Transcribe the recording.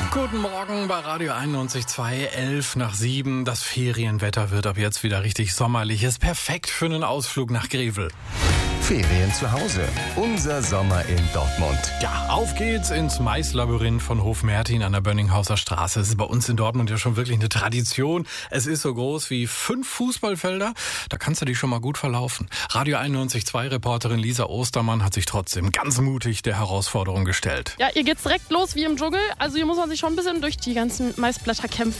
Guten Morgen bei Radio 91.2, 11:07. Das Ferienwetter wird ab jetzt wieder richtig sommerlich. Ist perfekt für einen Ausflug nach Grevel. Ferien zu Hause. Unser Sommer in Dortmund. Ja, auf geht's ins Maislabyrinth von Hofmertin an der Bönninghauser Straße. Es ist bei uns in Dortmund ja schon wirklich eine Tradition. Es ist so groß wie 5 Fußballfelder. Da kannst du dich schon mal gut verlaufen. Radio 91.2 Reporterin Lisa Ostermann hat sich trotzdem ganz mutig der Herausforderung gestellt. Ja, ihr geht's direkt los wie im Dschungel. Also hier muss man sich schon ein bisschen durch die ganzen Maisblätter kämpfen.